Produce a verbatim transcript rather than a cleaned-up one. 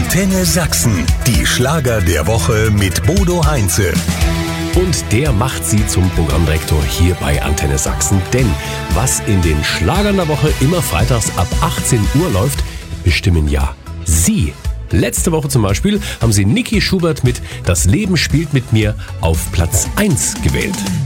Antenne Sachsen, die Schlager der Woche mit Bodo Heinze. Und der macht sie zum Programmdirektor hier bei Antenne Sachsen. Denn was in den Schlagern der Woche immer freitags ab achtzehn Uhr läuft, bestimmen ja Sie. Letzte Woche zum Beispiel haben Sie Niki Schubert mit Das Leben spielt mit mir auf Platz eins gewählt.